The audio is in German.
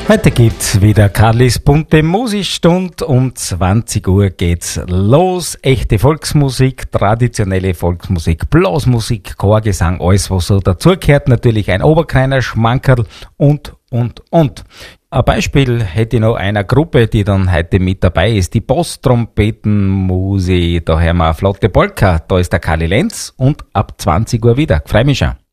Heute geht's wieder Karlis bunte Musikstunde. Um 20 Uhr geht's los. Echte Volksmusik, traditionelle Volksmusik, Blasmusik, Chorgesang, alles was so dazugehört. Natürlich ein oberkleiner Schmankerl und. Ein Beispiel hätte ich noch einer Gruppe, die dann heute mit dabei ist. Die Boss-Trompetenmusik. Da hören wir eine flotte Polka. Da ist der Karli Lenz und ab 20 Uhr wieder. Freu mich schon.